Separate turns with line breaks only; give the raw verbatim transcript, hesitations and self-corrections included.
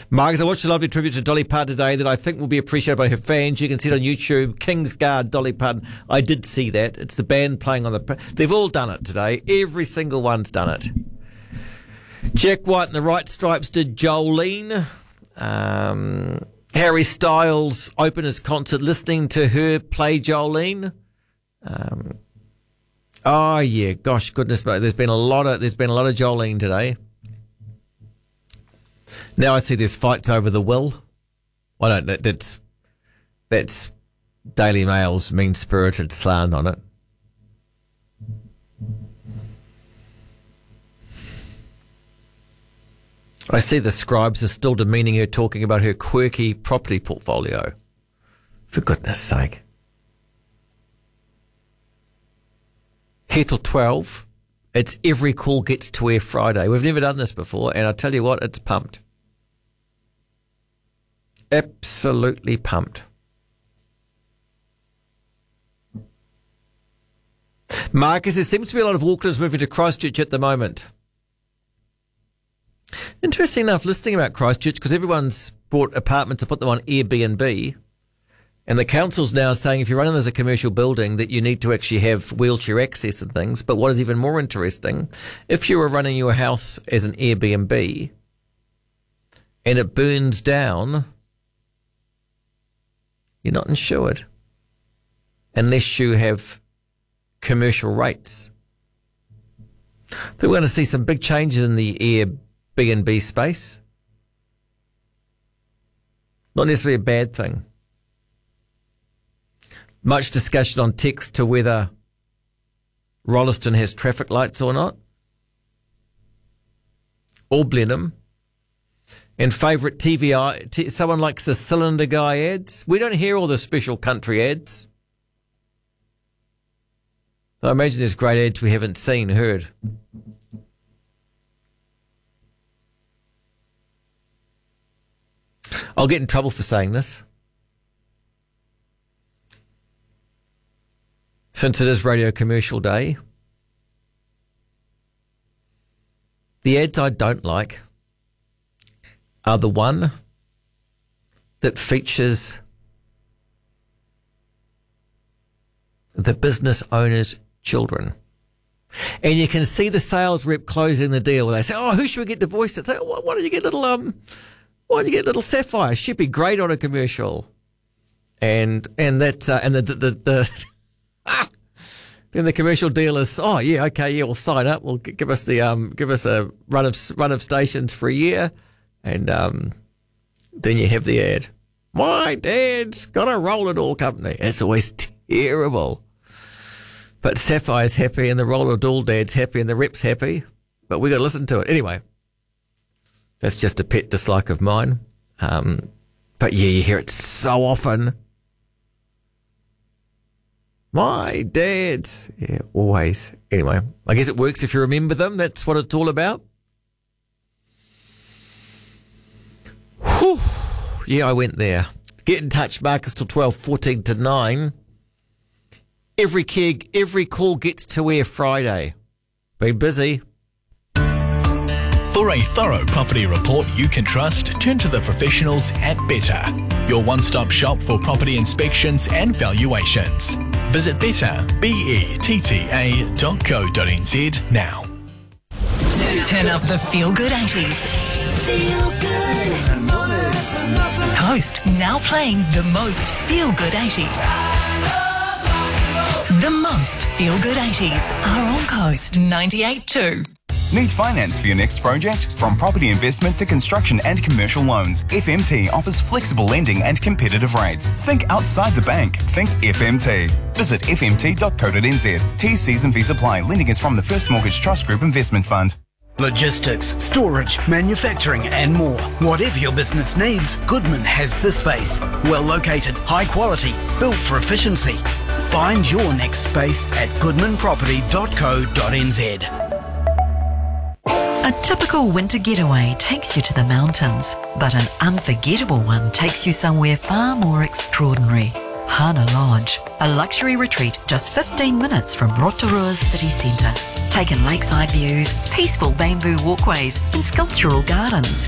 Marcus, I watched a lovely tribute to Dolly Parton today that I think will be appreciated by her fans. You can see it on YouTube. Kingsguard, Dolly Parton. I did see that. It's the band playing on the... They've all done it today. Every single one's done it. Jack White and the Right Stripes did Jolene. Um, Harry Styles opened his concert listening to her play Jolene. Um, oh yeah, gosh, goodness, mate. There's been a lot of there's been a lot of Jolene today. Now I see there's fights over the will. I don't. That, that's that's Daily Mail's mean-spirited slant on it. I see the scribes are still demeaning her, talking about her quirky property portfolio. For goodness sake. Here till twelve. It's Every Call Gets to Air Friday. We've never done this before, and I tell you what, it's pumped. Absolutely pumped. Marcus, there seems to be a lot of Aucklanders moving to Christchurch at the moment. Interesting enough, listening about Christchurch, because everyone's bought apartments to put them on Airbnb, and the council's now saying if you're running as a commercial building that you need to actually have wheelchair access and things. But what is even more interesting, if you were running your house as an Airbnb and it burns down, you're not insured unless you have commercial rates. I think we're going to see some big changes in the Airbnb space. Not necessarily a bad thing. Much discussion on text to whether Rolleston has traffic lights or not. Or Blenheim. And favourite T V I, t- someone likes the cylinder guy ads. We don't hear all the special country ads. I imagine there's great ads we haven't seen, heard. I'll get in trouble for saying this. Since it is Radio Commercial Day, the ads I don't like are the one that features the business owner's children. And you can see the sales rep closing the deal. They say, oh, who should we get to voice it? Say, oh, why don't you get little, um, why don't you get little Sapphire? She'd be great on a commercial. And, and that, uh, and the, the, the, the ah, then the commercial deal is, oh yeah, okay, yeah, we'll sign up. We'll g- give us the, um, give us a run of, run of stations for a year. And, um, then you have the ad. My dad's got a roller doll company. It's always terrible. But Sapphire's happy and the roller doll dad's happy and the rep's happy. But we got to listen to it. Anyway, that's just a pet dislike of mine. Um, but yeah, you hear it so often. My dad's. Yeah, always. Anyway, I guess it works if you remember them. That's what it's all about. Whew. Yeah, I went there. Get in touch, Marcus, till twelve fourteen to nine. Every keg, every call gets to air Friday. Be busy.
For a thorough property report you can trust, turn to the professionals at Better, your one-stop shop for property inspections and valuations. Visit better, B E T T A dot co dot n z now.
Turn up the feel-good eighties. Feel good. Coast now playing the most feel-good eighties. The most feel-good eighties are on Coast ninety-eight point two.
Need finance for your next project? From property investment to construction and commercial loans, F M T offers flexible lending and competitive rates. Think outside the bank. Think F M T. Visit f m t dot co dot n z. T's, C's and V's apply. Lending is from the First Mortgage Trust Group Investment Fund.
Logistics, storage, manufacturing and more. Whatever your business needs, Goodman has the space. Well located, high quality, built for efficiency. Find your next space at goodman property dot co dot n z.
A typical winter getaway takes you to the mountains, but an unforgettable one takes you somewhere far more extraordinary. Hana Lodge, a luxury retreat just fifteen minutes from Rotorua's city centre. Take in lakeside views, peaceful bamboo walkways and sculptural gardens.